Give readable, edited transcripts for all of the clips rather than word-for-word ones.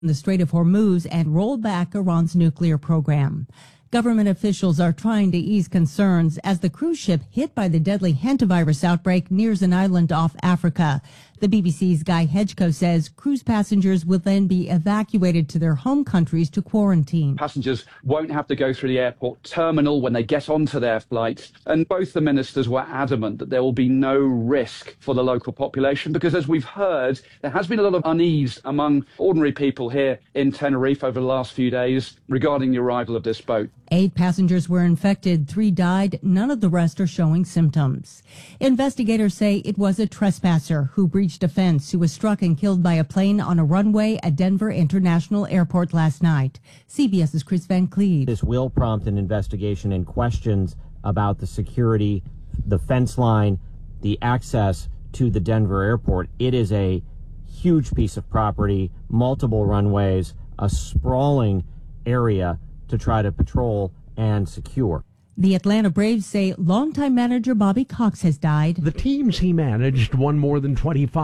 the Strait of Hormuz and roll back Iran's nuclear program. Government officials are trying to ease concerns as the cruise ship hit by the deadly hantavirus outbreak nears an island off Africa. The BBC's Guy Hedgecoe says cruise passengers will then be evacuated to their home countries to quarantine. Passengers won't have to go through the airport terminal when they get onto their flights. And both the ministers were adamant that there will be no risk for the local population because, as we've heard, there has been a lot of unease among ordinary people here in Tenerife over the last few days regarding the arrival of this boat. 8 passengers were infected, 3 died. None of the rest are showing symptoms. Investigators say it was a trespasser who breached a fence who was struck and killed by a plane on a runway at Denver International Airport last night. CBS's Chris Van Cleve. This will prompt an investigation and questions about the security, the fence line, the access to the Denver airport. It is a huge piece of property, multiple runways, a sprawling area to try to patrol and secure. The Atlanta Braves say longtime manager Bobby Cox has died. The teams he managed won more than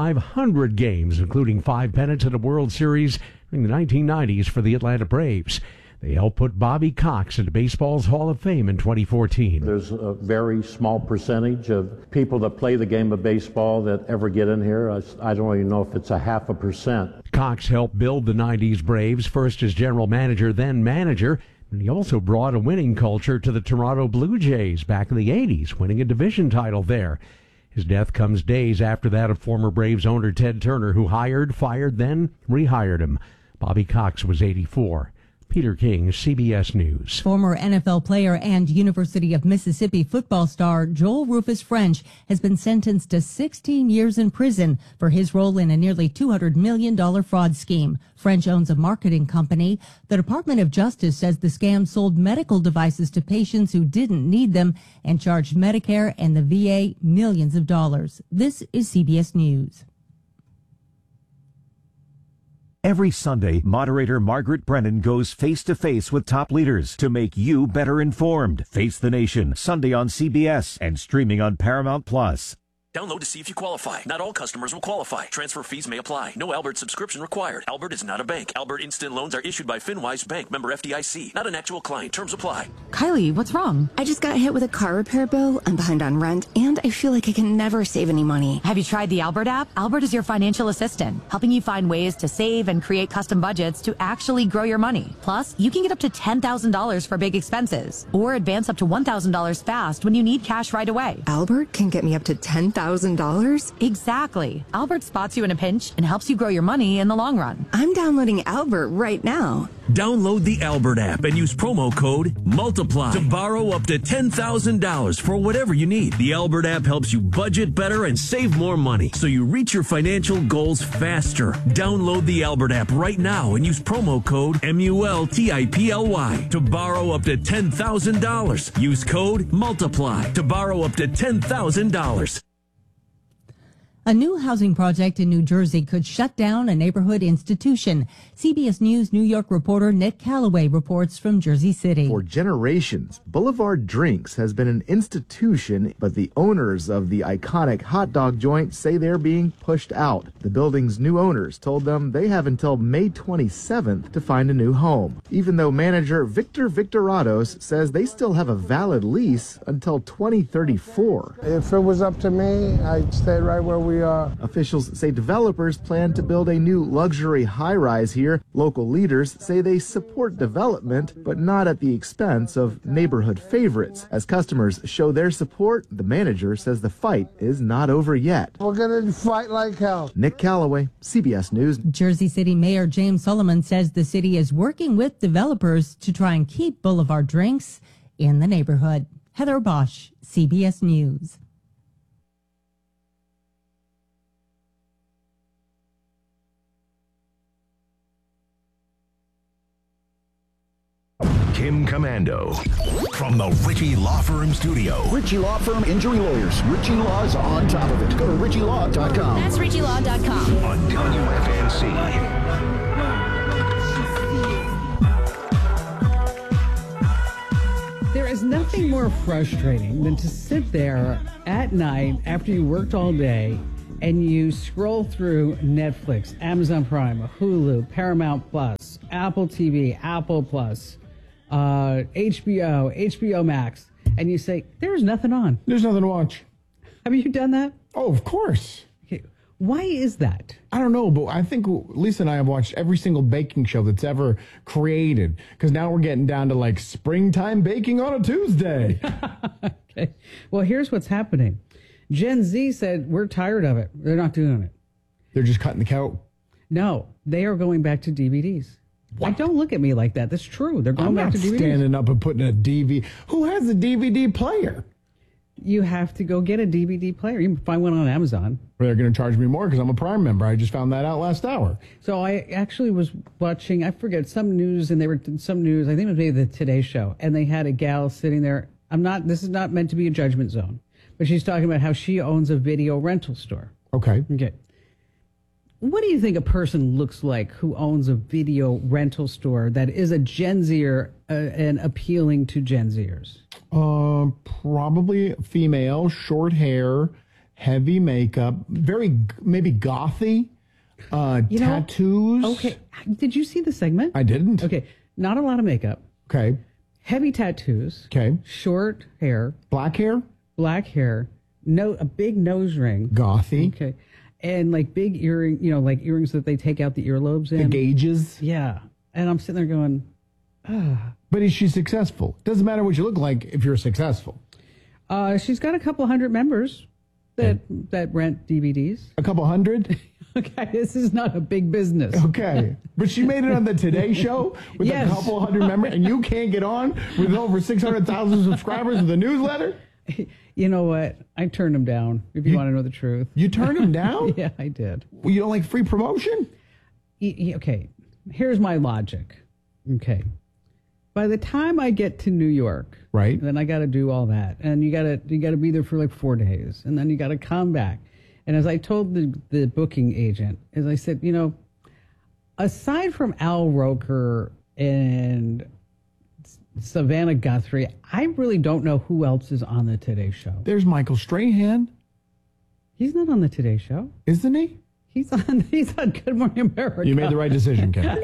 2,500 games, including 5 pennants at a World Series during the 1990s for the Atlanta Braves. They helped put Bobby Cox into baseball's Hall of Fame in 2014. There's a very small percentage of people that play the game of baseball that ever get in here. I don't even know if it's 0.5%. Cox helped build the 90s Braves, first as general manager, then manager. And he also brought a winning culture to the Toronto Blue Jays back in the 80s, winning a division title there. His death comes days after that of former Braves owner Ted Turner, who hired, fired, then rehired him. Bobby Cox was 84. Peter King, CBS News. Former NFL player and University of Mississippi football star Joel Rufus French has been sentenced to 16 years in prison for his role in a nearly $200 million fraud scheme. French owns a marketing company. The Department of Justice says the scam sold medical devices to patients who didn't need them and charged Medicare and the VA millions of dollars. This is CBS News. Every Sunday, moderator Margaret Brennan goes face-to-face with top leaders to make you better informed. Face the Nation, Sunday on CBS and streaming on Paramount+. Download to see if you qualify. Not all customers will qualify. Transfer fees may apply. No Albert subscription required. Albert is not a bank. Albert Instant Loans are issued by FinWise Bank, member FDIC. Not an actual client. Terms apply. Kylie, what's wrong? I just got hit with a car repair bill. I'm behind on rent, and I feel like I can never save any money. Have you tried the Albert app? Albert is your financial assistant, helping you find ways to save and create custom budgets to actually grow your money. Plus, you can get up to $10,000 for big expenses, or advance up to $1,000 fast when you need cash right away. Albert can get me up to $10,000? Exactly. Albert spots you in a pinch and helps you grow your money in the long run. I'm downloading Albert right now. Download the Albert app and use promo code MULTIPLY to borrow up to $10,000 for whatever you need. The Albert app helps you budget better and save more money so you reach your financial goals faster. Download the Albert app right now and use promo code MULTIPLY to borrow up to $10,000. Use code MULTIPLY to borrow up to $10,000. A new housing project in New Jersey could shut down a neighborhood institution. CBS News New York reporter Nick Calloway reports from Jersey City. For generations, Boulevard Drinks has been an institution, but the owners of the iconic hot dog joint say they're being pushed out. The building's new owners told them they have until May 27th to find a new home, even though manager Victor Victoratos says they still have a valid lease until 2034. If it was up to me, I'd stay right where we are. Officials say developers plan to build a new luxury high-rise here. Local leaders say they support development, but not at the expense of neighborhood favorites. As customers show their support, the manager says the fight is not over yet. We're going to fight like hell. Nick Calloway, CBS News. Jersey City Mayor James Sullivan says the city is working with developers to try and keep Boulevard Drinks in the neighborhood. Heather Bosch, CBS News. Kim Komando from the Ritchie Law Firm studio. Ritchie Law Firm Injury Lawyers. Ritchie Law's on top of it. Go to ritchielaw.com. That's ritchielaw.com. On WFNC. There is nothing more frustrating than to sit there at night after you worked all day and you scroll through Netflix, Amazon Prime, Hulu, Paramount Plus, Apple TV, Apple Plus, HBO, HBO Max, and you say, there's nothing on. There's nothing to watch. Have you done that? Oh, of course. Okay. Why is that? I don't know, but I think Lisa and I have watched every single baking show that's ever created, because now we're getting down to like springtime baking on a Tuesday. Okay. Well, here's what's happening. Gen Z said, we're tired of it. They're not doing it. They're just cutting the coat. No, they are going back to DVDs. What? Don't look at me like that. That's true. They're going back to DVDs. Standing up and putting a DVD. Who has a DVD player? You have to go get a DVD player. You can find one on Amazon. They're going to charge me more because I'm a Prime member. I just found that out last hour. So I actually was watching, I forget, some news, and they were some news, I think it was maybe the Today Show, and they had a gal sitting there. This is not meant to be a judgment zone, but she's talking about how she owns a video rental store. Okay. What do you think a person looks like who owns a video rental store that is a Gen Zer and appealing to Gen Zers? Probably female, short hair, heavy makeup, very maybe gothy, tattoos. Okay. Did you see the segment? I didn't. Okay. Not a lot of makeup. Okay. Heavy tattoos. Okay. Short hair. Black hair. A big nose ring. Gothy. Okay. And like big earring, like earrings that they take out the earlobes in. The gauges. Yeah. And I'm sitting there going, But is she successful? Doesn't matter what you look like if you're successful. She's got a couple hundred members that rent DVDs. A couple hundred? Okay, this is not a big business. Okay. But she made it on the Today Show with a couple hundred members, and you can't get on with over 600,000 subscribers with a newsletter? You know what? I turned him down, if you want to know the truth. You turned him down? Yeah, I did. Well, you don't like free promotion? Okay, here's my logic. Okay. By the time I get to New York, right, then I got to do all that, and you got to be there for like 4 days, and then you got to come back. And as I told the booking agent, as I said, aside from Al Roker and Savannah Guthrie, I really don't know who else is on the Today Show. There's Michael Strahan. He's not on the Today Show, isn't he? He's on Good Morning America. You made the right decision, Ken.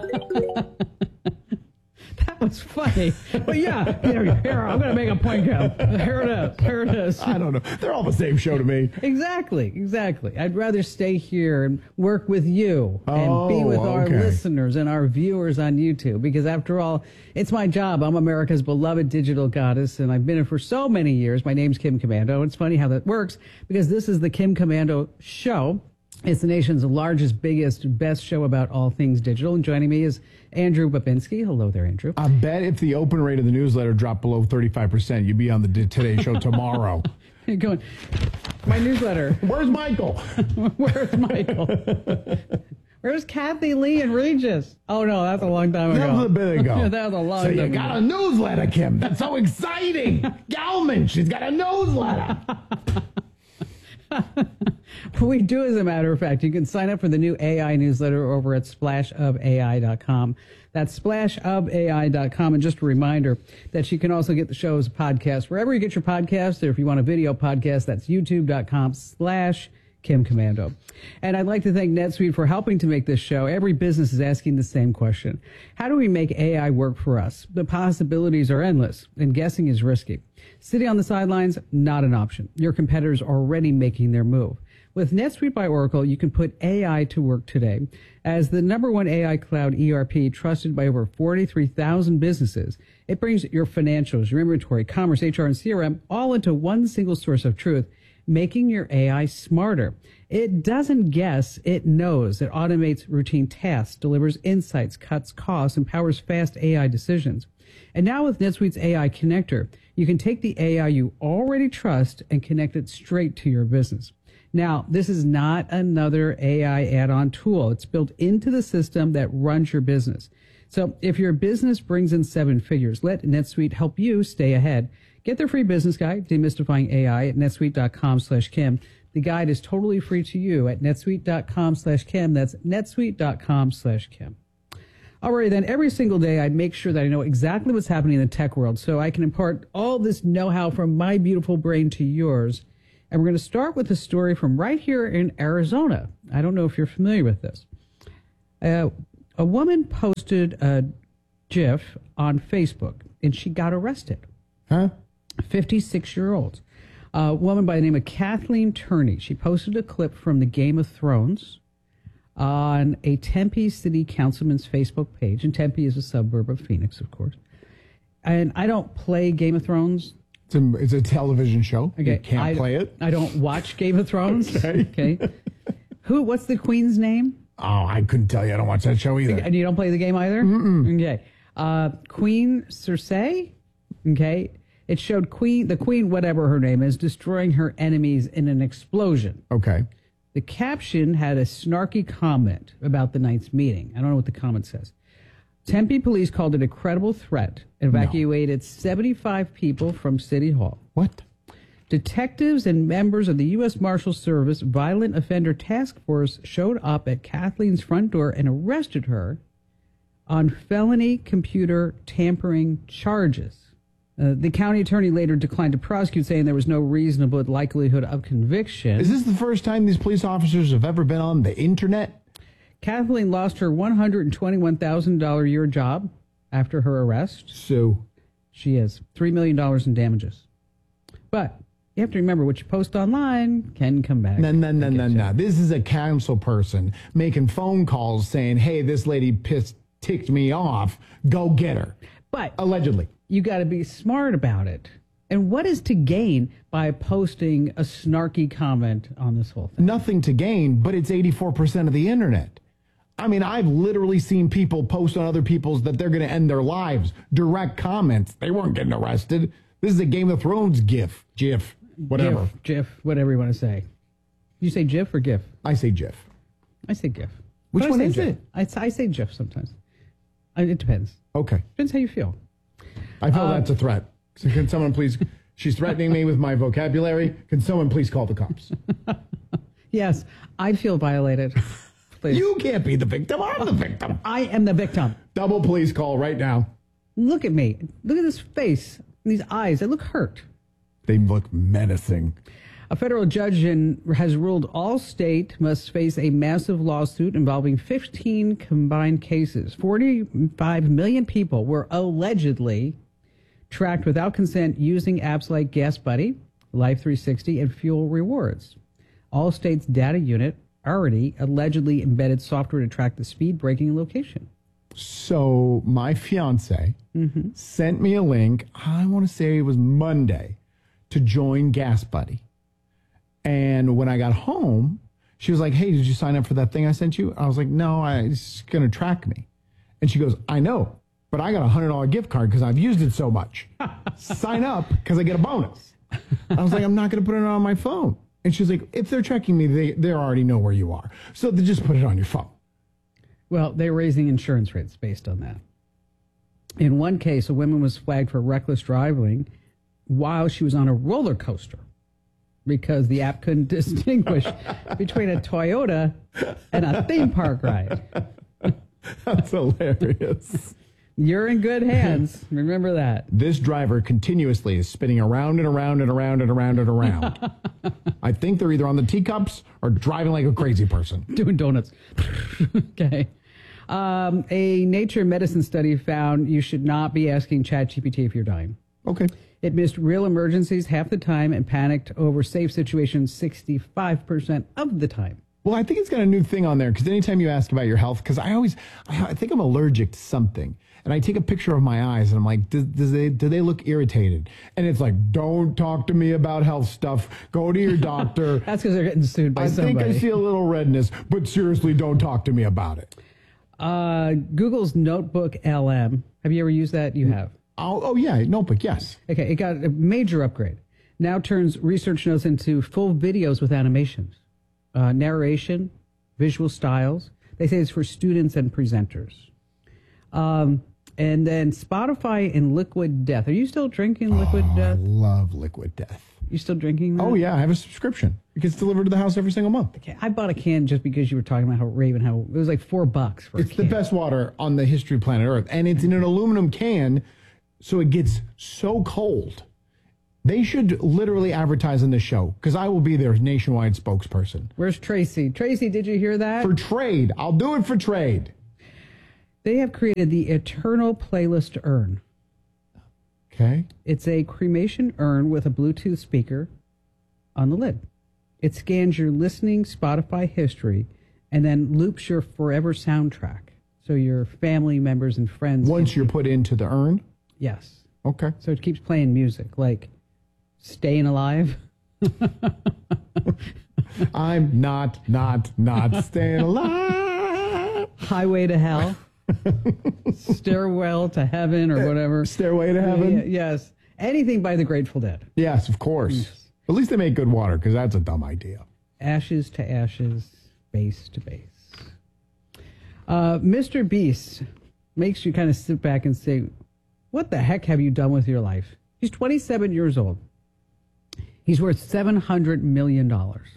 That was funny. But yeah, here, I'm going to make a point, Kev. Here it is. I don't know. They're all the same show to me. Exactly. I'd rather stay here and work with you and be with our listeners and our viewers on YouTube, because after all, it's my job. I'm America's beloved digital goddess, and I've been it for so many years. My name's Kim Komando. It's funny how that works, because this is the Kim Komando Show. It's the nation's largest, biggest, best show about all things digital. And joining me is Andrew Babinski. Hello there, Andrew. I bet if the open rate of the newsletter dropped below 35%, you'd be on the Today Show tomorrow. You're going, my newsletter. Where's Michael? Where's Michael? Where's Kathy Lee and Regis? Oh, no, that's a long time ago. That was a bit ago. That was a long time ago. So you got a newsletter, Kim. That's so exciting. Galman, she's got a newsletter. We do, as a matter of fact. You can sign up for the new AI newsletter over at splashofai.com. That's splashofai.com. And just a reminder that you can also get the show as a podcast wherever you get your podcasts, or if you want a video podcast, that's youtube.com/Kim Komando. And I'd like to thank NetSuite for helping to make this show. Every business is asking the same question. How do we make AI work for us? The possibilities are endless, and guessing is risky. Sitting on the sidelines, not an option. Your competitors are already making their move. With NetSuite by Oracle, you can put AI to work today. As the #1 AI cloud ERP trusted by over 43,000 businesses, it brings your financials, your inventory, commerce, HR, and CRM all into one single source of truth, making your AI smarter. It doesn't guess, it knows. It automates routine tasks, delivers insights, cuts costs, and powers fast AI decisions. And now with NetSuite's AI connector, you can take the AI you already trust and connect it straight to your business. Now, this is not another AI add-on tool. It's built into the system that runs your business. So if your business brings in 7 figures, let NetSuite help you stay ahead. Get their free business guide, Demystifying AI, at netsuite.com/Kim. The guide is totally free to you at netsuite.com/Kim. That's netsuite.com/Kim. All right, then every single day I make sure that I know exactly what's happening in the tech world so I can impart all this know-how from my beautiful brain to yours. And we're going to start with a story from right here in Arizona. I don't know if you're familiar with this. A woman posted a GIF on Facebook, and she got arrested. Huh? 56-year-old. A woman by the name of Kathleen Turney. She posted a clip from the Game of Thrones on a Tempe City Councilman's Facebook page. And Tempe is a suburb of Phoenix, of course. And I don't play Game of Thrones. It's a television show. Okay. You can't play it. I don't watch Game of Thrones. Okay. What's the queen's name? Oh, I couldn't tell you. I don't watch that show either. And you don't play the game either? Mm-mm. Okay. Queen Cersei. Okay. It showed the queen, whatever her name is, destroying her enemies in an explosion. Okay. The caption had a snarky comment about the night's meeting. I don't know what the comment says. Tempe police called it a credible threat and evacuated 75 people from City Hall. What? Detectives and members of the U.S. Marshal Service Violent Offender Task Force showed up at Kathleen's front door and arrested her on felony computer tampering charges. The county attorney later declined to prosecute, saying there was no reasonable likelihood of conviction. Is this the first time these police officers have ever been on the internet? Kathleen lost her $121,000 a year job after her arrest. So she is $3 million in damages. But you have to remember, what you post online can come back. No. This is a council person making phone calls saying, hey, this lady ticked me off. Go get her. But allegedly. You got to be smart about it. And what is to gain by posting a snarky comment on this whole thing? Nothing to gain, but it's 84% of the internet. I mean, I've literally seen people post on other people's that they're going to end their lives. Direct comments. They weren't getting arrested. This is a Game of Thrones GIF, whatever. GIF, whatever you want to say. You say GIF or GIF? I say GIF. I say GIF. Which one is GIF. it? I say GIF sometimes. It depends. Okay. Depends how you feel. I feel that's a threat. So can someone please, she's threatening me with my vocabulary. Can someone please call the cops? Yes, I feel violated. Please. You can't be the victim. I'm the victim. I am the victim. Double please call right now. Look at me. Look at this face. These eyes. They look hurt. They look menacing. A federal judge has ruled all state must face a massive lawsuit involving 15 combined cases. 45 million people were allegedly tracked without consent using apps like Gas Buddy, Life 360, and Fuel Rewards. All state's data unit already allegedly embedded software to track the speed, braking, and location. So my fiance sent me a link, I want to say it was Monday, to join Gas Buddy. And when I got home, she was like, hey, did you sign up for that thing I sent you? I was like, no, it's going to track me. And she goes, I know, but I got a $100 gift card because I've used it so much. Sign up because I get a bonus. I was like, I'm not going to put it on my phone. And she's like, if they're tracking me, they already know where you are. So they just put it on your phone. Well, they're raising insurance rates based on that. In one case, a woman was flagged for reckless driving while she was on a roller coaster because the app couldn't distinguish between a Toyota and a theme park ride. That's hilarious. You're in good hands. Remember that. This driver continuously is spinning around and around and around and around and around. I think they're either on the teacups or driving like a crazy person. Doing donuts. Okay. A Nature medicine study found you should not be asking ChatGPT if you're dying. Okay. It missed real emergencies half the time and panicked over safe situations 65% of the time. Well, I think it's got a new thing on there because anytime you ask about your health, because I think I'm allergic to something. And I take a picture of my eyes and I'm like, do they look irritated? And it's like, don't talk to me about health stuff. Go to your doctor. That's because they're getting sued by somebody. I think I see a little redness, but seriously, don't talk to me about it. Google's Notebook LM. Have you ever used that? You have. Oh yeah, Notebook, yes. Okay, it got a major upgrade. Now turns research notes into full videos with animations, narration, visual styles. They say it's for students and presenters. And then Spotify and Liquid Death. Are you still drinking Liquid Death? I love Liquid Death. You still drinking that? Oh, yeah. I have a subscription. It gets delivered to the house every single month. Okay, I bought a can just because you were talking about how it was like $4 for a can. It's the best water on the history of planet Earth. And it's in an aluminum can, so it gets so cold. They should literally advertise in the show, because I will be their nationwide spokesperson. Where's Tracy? Tracy, did you hear that? For trade. I'll do it for trade. They have created the Eternal Playlist Urn. Okay. It's a cremation urn with a Bluetooth speaker on the lid. It scans your listening Spotify history and then loops your forever soundtrack. So your family members and friends. Once you're put into the urn? Yes. Okay. So it keeps playing music like Staying Alive. I'm not staying alive. Highway to Hell. Stairwell to Heaven or whatever. Stairway to Heaven? Yes. Anything by the Grateful Dead. Yes, of course. Yes. At least they make good water, because that's a dumb idea. Ashes to ashes, base to base. Mr. Beast makes you kind of sit back and say, what the heck have you done with your life? He's 27 years old. He's worth $700 million.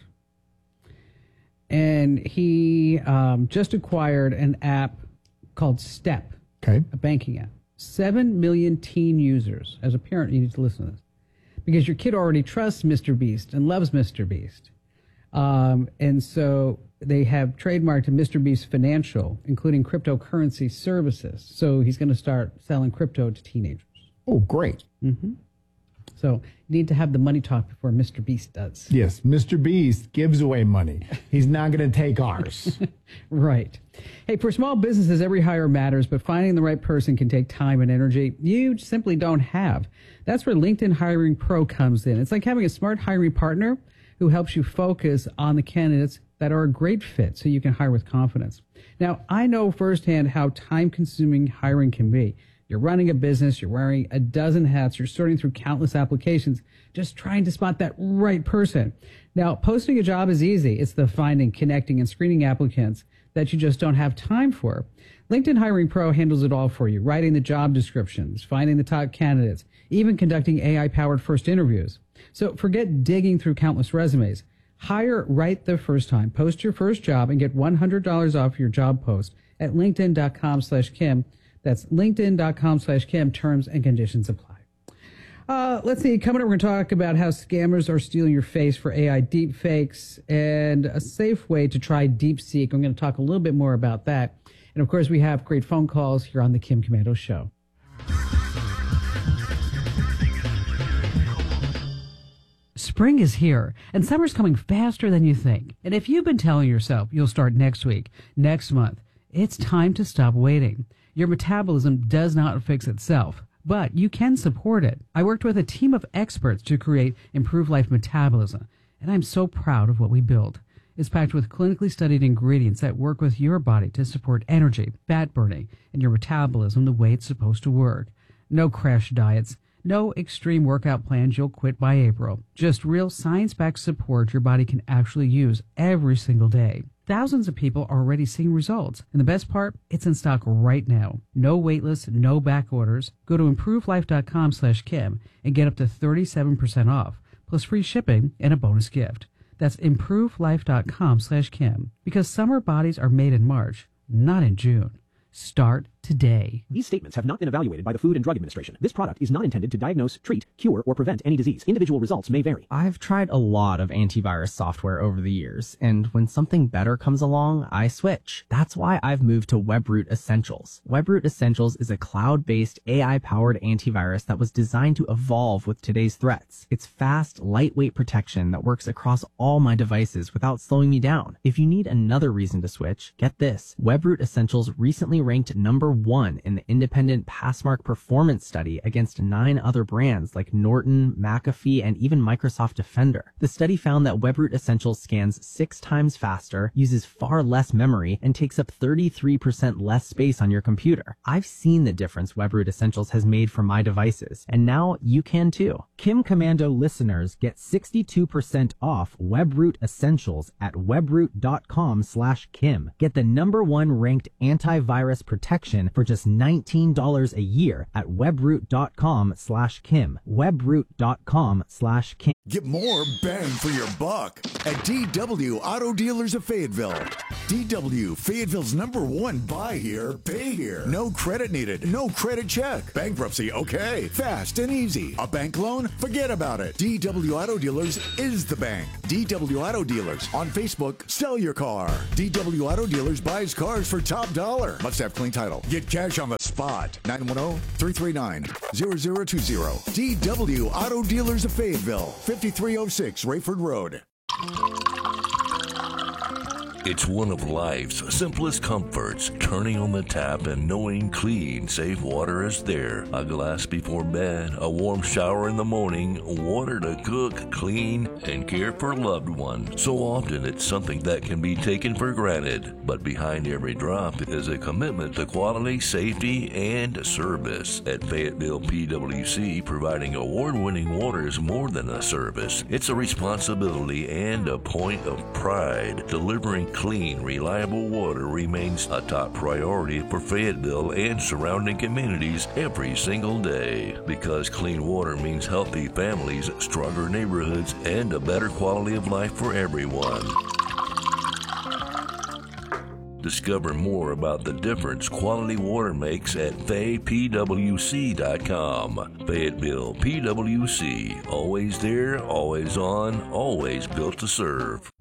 And he just acquired an app called Step, okay, a banking app. 7 million teen users. As a parent, you need to listen to this, because your kid already trusts Mr. Beast and loves Mr. Beast. And so they have trademarked Mr. Beast Financial, including cryptocurrency services. So he's going to start selling crypto to teenagers. Oh, great. Mm-hmm. So you need to have the money talk before Mr. Beast does. Yes, Mr. Beast gives away money. He's not going to take ours. Right. Hey, for small businesses, every hire matters, but finding the right person can take time and energy you simply don't have. That's where LinkedIn Hiring Pro comes in. It's like having a smart hiring partner who helps you focus on the candidates that are a great fit so you can hire with confidence. Now, I know firsthand how time-consuming hiring can be. You're running a business, you're wearing a dozen hats, you're sorting through countless applications, just trying to spot that right person. Now, posting a job is easy. It's the finding, connecting, and screening applicants that you just don't have time for. LinkedIn Hiring Pro handles it all for you, writing the job descriptions, finding the top candidates, even conducting AI-powered first interviews. So forget digging through countless resumes. Hire right the first time. Post your first job and get $100 off your job post at linkedin.com/Kim. That's linkedin.com/Kim. Terms and conditions apply. Let's see. Coming up, we're going to talk about how scammers are stealing your face for AI deepfakes and a safe way to try DeepSeek. I'm going to talk a little bit more about that. And, of course, we have great phone calls here on the Kim Komando Show. Spring is here, and summer's coming faster than you think. And if you've been telling yourself you'll start next week, next month, it's time to stop waiting. Your metabolism does not fix itself, but you can support it. I worked with a team of experts to create Improved Life Metabolism, and I'm so proud of what we built. It's packed with clinically studied ingredients that work with your body to support energy, fat burning, and your metabolism the way it's supposed to work. No crash diets, no extreme workout plans you'll quit by April. Just real science-backed support your body can actually use every single day. Thousands of people are already seeing results. And the best part, it's in stock right now. No wait lists, no back orders. Go to improvelife.com/Kim and get up to 37% off, plus free shipping and a bonus gift. That's improvelife.com/Kim. Because summer bodies are made in March, not in June. Start today. These statements have not been evaluated by the Food and Drug Administration. This product is not intended to diagnose, treat, cure, or prevent any disease. Individual results may vary. I've tried a lot of antivirus software over the years, and when something better comes along, I switch. That's why I've moved to WebRoot Essentials. WebRoot Essentials is a cloud-based, AI-powered antivirus that was designed to evolve with today's threats. It's fast, lightweight protection that works across all my devices without slowing me down. If you need another reason to switch, get this. WebRoot Essentials recently ranked number 1 in the independent Passmark performance study against 9 other brands like Norton, McAfee, and even Microsoft Defender. The study found that WebRoot Essentials scans 6 times faster, uses far less memory, and takes up 33% less space on your computer. I've seen the difference WebRoot Essentials has made for my devices, and now you can too. Kim Komando listeners get 62% off WebRoot Essentials at webroot.com/Kim. Get the number 1 ranked antivirus protection subscription for just $19 a year at webroot.com/Kim. Webroot.com/Kim. Get more bang for your buck at DW Auto Dealers of Fayetteville. DW, Fayetteville's #1 buy here, pay here. No credit needed, no credit check. Bankruptcy, okay. Fast and easy. A bank loan? Forget about it. DW Auto Dealers is the bank. DW Auto Dealers. On Facebook, sell your car. DW Auto Dealers buys cars for top dollar. Must have clean title. Get cash on the spot. 910-339-0020. DW Auto Dealers of Fayetteville. 5306 Rayford Road. It's one of life's simplest comforts, turning on the tap and knowing clean, safe water is there. A glass before bed, a warm shower in the morning, water to cook, clean, and care for loved ones. So often it's something that can be taken for granted, but behind every drop is a commitment to quality, safety, and service. At Fayetteville PWC, providing award-winning water is more than a service. It's a responsibility and a point of pride. Delivering clean, reliable water remains a top priority for Fayetteville and surrounding communities every single day. Because clean water means healthy families, stronger neighborhoods, and a better quality of life for everyone. Discover more about the difference quality water makes at faypwc.com. Fayetteville PWC, always there, always on, always built to serve.